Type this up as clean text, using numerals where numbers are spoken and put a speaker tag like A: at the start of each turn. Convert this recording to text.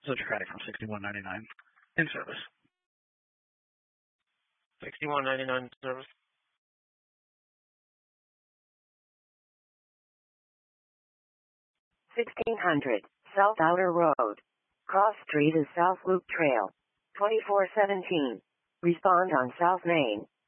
A: Socratic from 6199 in service.
B: 6199 in service.
C: 1600 South Outer Road. Cross Street is South Loop Trail. 2417. Respond on South Main.